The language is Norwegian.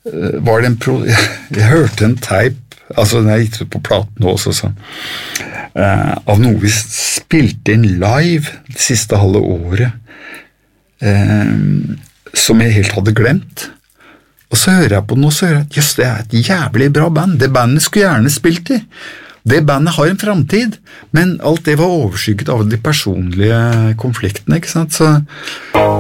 var det jeg hørte en teip, altså når jeg gikk på platen også, av noe vi spilte inn live det siste halve året, som jeg helt hadde glemt. Og så hører jeg på den, og så hører jeg at just, det et jævlig bra band. Det bandet skulle jeg gjerne spilt i. Det bandet har en fremtid, men alt det var overskygget av de personlige konfliktene, ikke sant? Så